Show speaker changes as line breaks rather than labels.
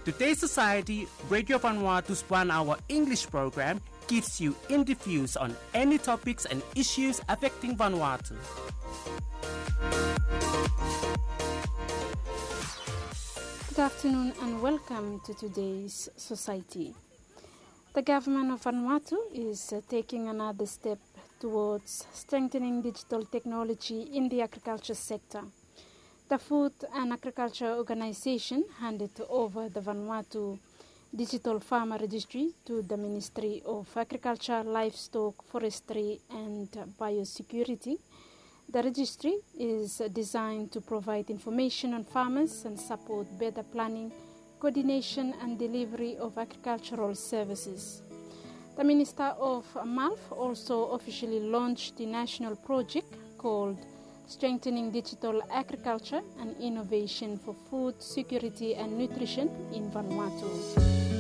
Today's Society, Radio Vanuatu's 1-hour English program gives you interviews on any topics and issues affecting Vanuatu.
Good afternoon and welcome to today's Society. The government of Vanuatu is taking another step towards strengthening digital technology in the agriculture sector. The Food and Agriculture Organization handed over the Vanuatu Digital Farmer Registry to the Ministry of Agriculture, Livestock, Forestry and Biosecurity. The registry is designed to provide information on farmers and support better planning, coordination and delivery of agricultural services. The Minister of MALF also officially launched the national project called Strengthening Digital Agriculture and Innovation for Food Security and Nutrition in Vanuatu.